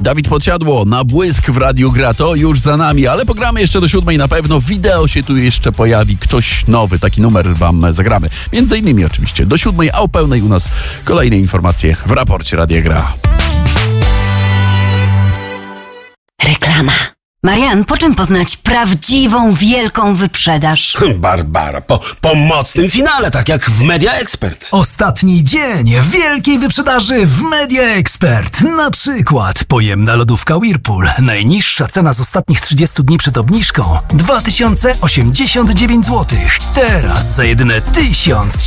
Dawid Podsiadło na błysk w Radiu Gra. To już za nami, ale pogramy jeszcze do 7 na pewno. Wideo się tu jeszcze pojawi. Ktoś nowy, taki numer wam zagramy. Między innymi oczywiście do 7, a o pełnej u nas kolejne informacje w raporcie Radia Gra. Reklama. Marian, po czym poznać prawdziwą, wielką wyprzedaż? Barbara, po mocnym finale, tak jak w Media Expert. Ostatni dzień wielkiej wyprzedaży w Media Expert. Na przykład pojemna lodówka Whirlpool. Najniższa cena z ostatnich 30 dni przed obniżką 2089 zł. Teraz za jedyne 1000